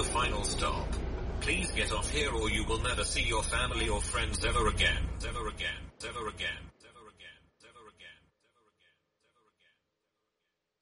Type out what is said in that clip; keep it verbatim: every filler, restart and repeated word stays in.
final stop. Please get off here or you will never see your family or friends ever again, ever again, ever again.